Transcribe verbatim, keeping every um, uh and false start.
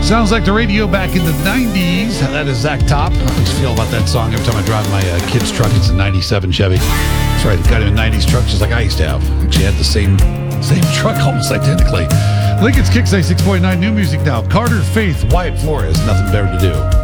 Sounds like the radio back in the nineties. That is Zach Top. I always feel about that song every time I drive my uh, kid's truck. It's a ninety-seven Chevy. That's right. It got him a nineties truck just like I used to have. Actually had the same same truck almost identically. Lincoln's Kicks ninety-six point nine new music now. Carter, Faith, Wyatt Flores. Nothing better to do.